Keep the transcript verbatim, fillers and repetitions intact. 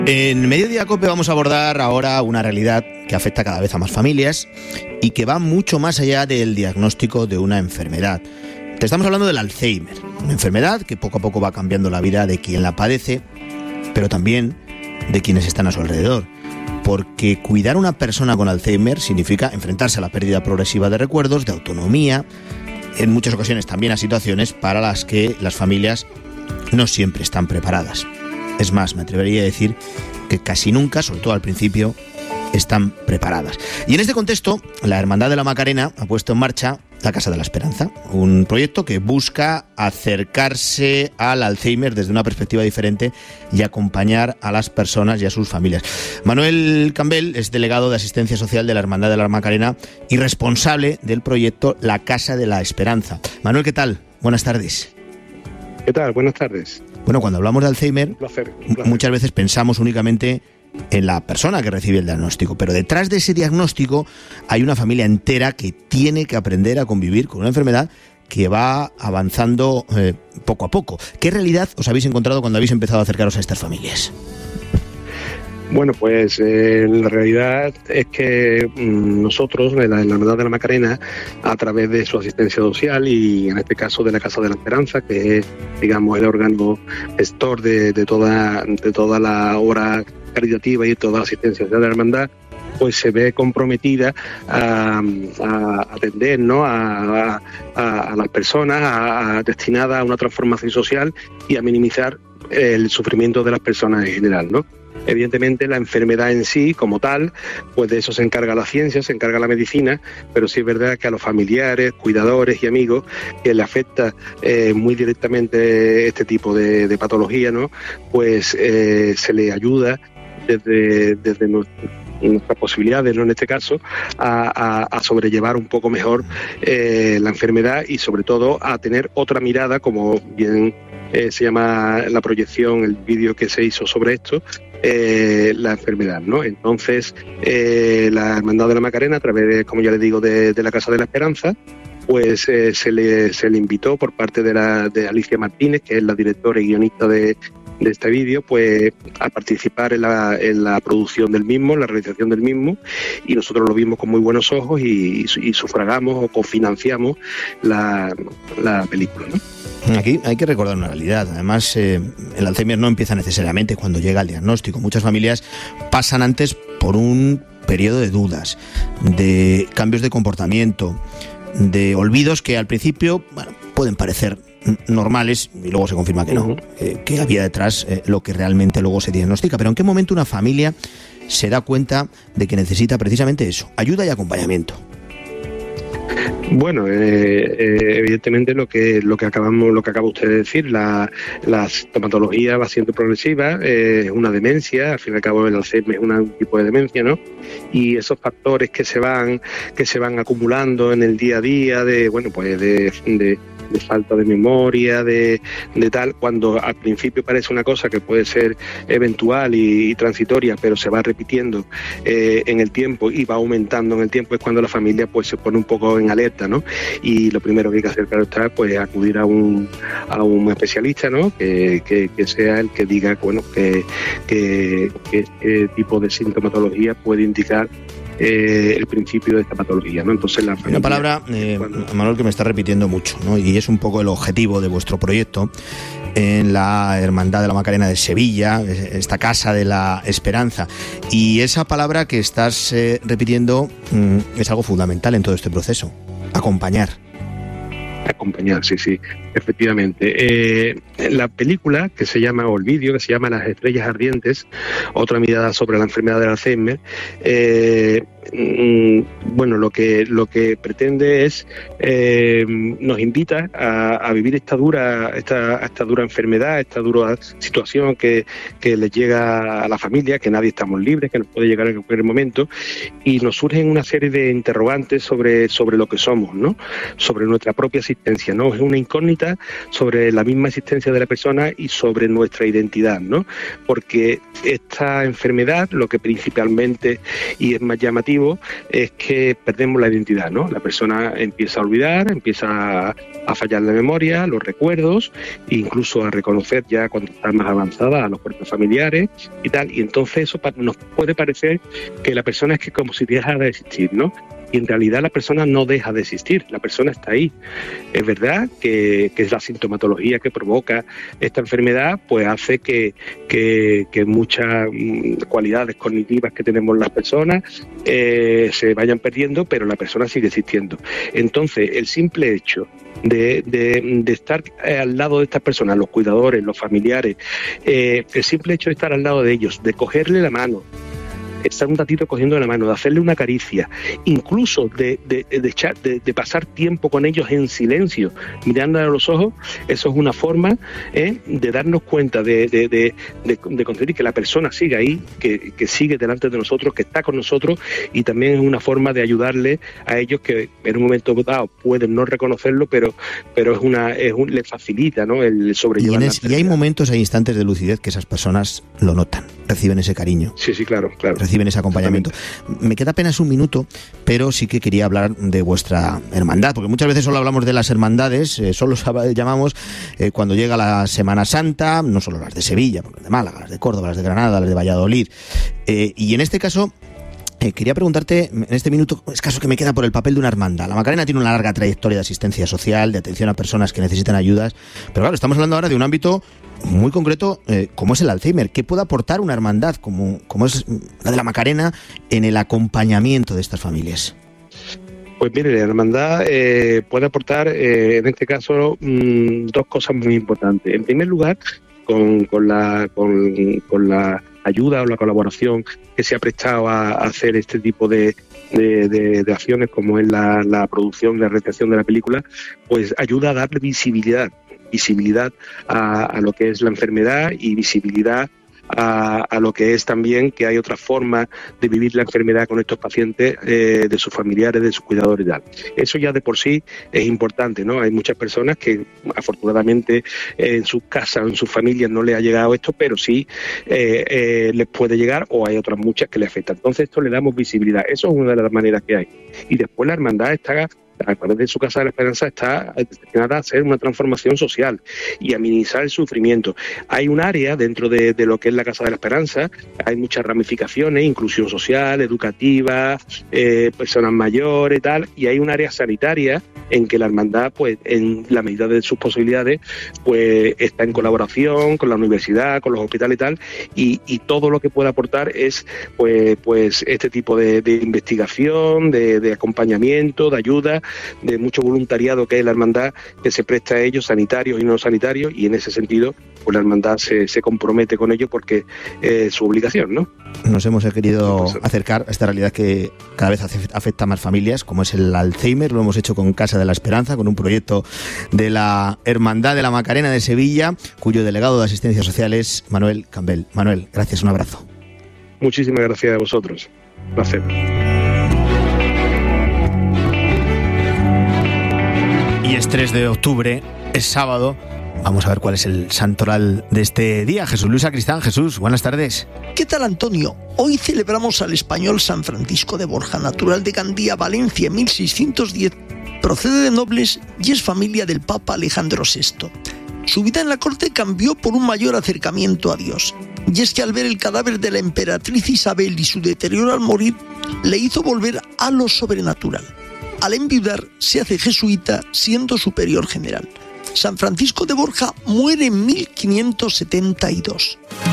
En Mediodía Cope vamos a abordar ahora una realidad que afecta cada vez a más familias y que va mucho más allá del diagnóstico de una enfermedad. Te estamos hablando del Alzheimer, una enfermedad que poco a poco va cambiando la vida de quien la padece, pero también de quienes están a su alrededor. Porque cuidar a una persona con Alzheimer significa enfrentarse a la pérdida progresiva de recuerdos, de autonomía, en muchas ocasiones también a situaciones para las que las familias no siempre están preparadas. Es más, me atrevería a decir que casi nunca, sobre todo al principio, están preparadas. Y en este contexto, la Hermandad de la Macarena ha puesto en marcha la Casa de la Esperanza, un proyecto que busca acercarse al Alzheimer desde una perspectiva diferente y acompañar a las personas y a sus familias. Manuel Campbell es delegado de Asistencia Social de la Hermandad de la Macarena y responsable del proyecto La Casa de la Esperanza. Manuel, ¿qué tal? Buenas tardes. ¿Qué tal? Buenas tardes. Bueno, cuando hablamos de Alzheimer, un placer, un placer. muchas veces pensamos únicamente en la persona que recibe el diagnóstico, pero detrás de ese diagnóstico hay una familia entera que tiene que aprender a convivir con una enfermedad que va avanzando eh, poco a poco. ¿Qué realidad os habéis encontrado cuando habéis empezado a acercaros a estas familias? Bueno, pues eh, la realidad es que mmm, nosotros, en la Hermandad de la Macarena, a través de su asistencia social y en este caso de la Casa de la Esperanza, que es, digamos, el órgano gestor de, de, toda, de toda la obra caritativa y toda la asistencia social de la Hermandad, pues se ve comprometida a, a atender, ¿no?, a, a, a las personas a, a, destinadas a una transformación social y a minimizar el sufrimiento de las personas en general, ¿no? Evidentemente la enfermedad en sí, como tal, pues de eso se encarga la ciencia, se encarga la medicina, pero sí es verdad que a los familiares, cuidadores y amigos que le afecta eh, muy directamente este tipo de, de patología, ¿no?, pues eh, se le ayuda desde, desde nuestras posibilidades, ¿no?, en este caso, a, a, a sobrellevar un poco mejor eh, la enfermedad y sobre todo a tener otra mirada, como bien eh, se llama la proyección, el vídeo que se hizo sobre esto, Eh, la enfermedad, ¿no? Entonces, eh, la Hermandad de la Macarena, a través, de, como ya les digo, de, de la Casa de la Esperanza, pues eh, se, le, se le invitó por parte de, la, de Alicia Martínez, que es la directora y guionista de, de este vídeo, pues a participar en la, en la producción del mismo, en la realización del mismo, y nosotros lo vimos con muy buenos ojos y, y, y sufragamos o cofinanciamos la, la película, ¿no? Aquí hay que recordar una realidad. Además, eh, el Alzheimer no empieza necesariamente cuando llega el diagnóstico. Muchas familias pasan antes por un periodo de dudas, de cambios de comportamiento, de olvidos que al principio, bueno, pueden parecer normales y luego se confirma que no, uh-huh. eh, que había detrás eh, lo que realmente luego se diagnostica. Pero ¿en qué momento una familia se da cuenta de que necesita precisamente eso, ayuda y acompañamiento? Bueno, eh, eh, evidentemente lo que lo que acabamos, lo que acaba usted de decir, la, la sintomatología va siendo progresiva, eh, es una demencia, al fin y al cabo el Alzheimer es una, un tipo de demencia, ¿no? Y esos factores que se van que se van acumulando en el día a día, de bueno, pues de, de de falta de memoria, de, de tal, cuando al principio parece una cosa que puede ser eventual y, y transitoria, pero se va repitiendo eh, en el tiempo y va aumentando en el tiempo, es cuando la familia pues se pone un poco en alerta, ¿no? Y lo primero que hay que hacer, claro está, pues acudir a un a un especialista, ¿no? Que, que, que sea el que diga, bueno, que, que, que este tipo de sintomatología puede indicar Eh, el principio de esta patología, ¿no? Entonces la familia, una palabra, eh, cuando... Manuel, que me está repitiendo mucho, ¿no? Y es un poco el objetivo de vuestro proyecto en la Hermandad de la Macarena de Sevilla, esta Casa de la Esperanza. Y esa palabra que estás eh, repitiendo mmm, es algo fundamental en todo este proceso: acompañar. Acompañar, sí, sí, efectivamente. Eh, la película que se llama, o el vídeo que se llama Las Estrellas Ardientes, otra mirada sobre la enfermedad del Alzheimer, eh, bueno, lo que lo que pretende es eh, nos invita a, a vivir esta dura esta, esta dura enfermedad, esta dura situación que, que les llega a la familia, que nadie estamos libres, que nos puede llegar en cualquier momento, y nos surgen una serie de interrogantes sobre, sobre lo que somos, ¿no? Sobre nuestra propia situación existencia, ¿no? Es una incógnita sobre la misma existencia de la persona y sobre nuestra identidad, ¿no? Porque esta enfermedad, lo que principalmente y es más llamativo, es que perdemos la identidad, ¿no? La persona empieza a olvidar, empieza a fallar la memoria, los recuerdos, incluso a reconocer ya cuando está más avanzada a los cuerpos familiares y tal, y entonces eso nos puede parecer que la persona es que como si dejara de existir, ¿no? Y en realidad la persona no deja de existir, la persona está ahí. Es verdad que, que la sintomatología que provoca esta enfermedad pues hace que, que, que muchas cualidades cognitivas que tenemos las personas eh, se vayan perdiendo, pero la persona sigue existiendo. Entonces, el simple hecho de, de, de estar al lado de estas personas, los cuidadores, los familiares, eh, el simple hecho de estar al lado de ellos, de cogerle la mano, estar un ratito cogiendo la mano, de hacerle una caricia, incluso de, de, de, echar, de, de pasar tiempo con ellos en silencio, mirándole a los ojos, eso es una forma ¿eh? de darnos cuenta, de, de, de, de, de conseguir que la persona siga ahí, que, que sigue delante de nosotros, que está con nosotros, y también es una forma de ayudarle a ellos que en un momento dado pueden no reconocerlo, pero, pero es una es un, les facilita, ¿no?, el sobrellevar. Y, es, y hay momentos, hay instantes de lucidez que esas personas lo notan, reciben ese cariño. Sí, sí, claro, claro. Reciben ese acompañamiento. Me queda apenas un minuto, pero sí que quería hablar de vuestra hermandad, porque muchas veces solo hablamos de las hermandades, eh, solo llamamos eh, cuando llega la Semana Santa, no solo las de Sevilla, porque las de Málaga, las de Córdoba, las de Granada, las de Valladolid, eh, y en este caso Eh, quería preguntarte, en este minuto escaso que me queda, por el papel de una hermandad. La Macarena tiene una larga trayectoria de asistencia social, de atención a personas que necesitan ayudas, pero claro, estamos hablando ahora de un ámbito muy concreto, eh, como es el Alzheimer. ¿Qué puede aportar una hermandad como, como es la de la Macarena en el acompañamiento de estas familias? Pues mire, la hermandad eh, puede aportar, eh, en este caso, mmm, dos cosas muy importantes. En primer lugar, con, con la... Con, con la ayuda o la colaboración que se ha prestado a, a hacer este tipo de, de, de, de acciones, como es la, la producción, la realización de la película, pues ayuda a darle visibilidad, visibilidad a, a lo que es la enfermedad y visibilidad A, a lo que es también que hay otra forma de vivir la enfermedad con estos pacientes, eh, de sus familiares, de sus cuidadores y tal. Eso ya de por sí es importante, ¿no? Hay muchas personas que afortunadamente eh, en sus casas o en sus familias no les ha llegado esto, pero sí eh, eh, les puede llegar, o hay otras muchas que les afectan. Entonces esto le damos visibilidad. Eso es una de las maneras que hay. Y después la hermandad está, a través de su Casa de la Esperanza, está destinada a hacer una transformación social y a minimizar el sufrimiento. Hay un área dentro de, de lo que es la Casa de la Esperanza, hay muchas ramificaciones, inclusión social, educativa, eh, personas mayores y tal, y hay un área sanitaria en que la hermandad, pues en la medida de sus posibilidades, pues está en colaboración con la universidad, con los hospitales y tal, y, y todo lo que puede aportar es pues, pues este tipo de, de investigación, de, de acompañamiento, de ayuda, de mucho voluntariado que hay en la hermandad, que se presta a ellos, sanitarios y no sanitarios, y en ese sentido pues la hermandad se, se compromete con ello porque es su obligación, ¿no? Nos hemos querido acercar a esta realidad que cada vez afecta a más familias, como es el Alzheimer. Lo hemos hecho con Casa de la Esperanza, con un proyecto de la Hermandad de la Macarena de Sevilla, cuyo delegado de Asistencia Social es Manuel Campbell. Manuel, gracias, un abrazo. Muchísimas gracias a vosotros. Un placer. Y es tres de octubre, es sábado. Vamos a ver cuál es el santoral de este día. Jesús Luis Sacristán. Jesús, buenas tardes. ¿Qué tal, Antonio? Hoy celebramos al español San Francisco de Borja, natural de Gandía, Valencia, en mil seiscientos diez. Procede de nobles y es familia del Papa Alejandro sexto. Su vida en la corte cambió por un mayor acercamiento a Dios. Y es que al ver el cadáver de la emperatriz Isabel y su deterioro al morir, le hizo volver a lo sobrenatural. Al enviudar, se hace jesuita, siendo superior general. San Francisco de Borja muere en mil quinientos setenta y dos.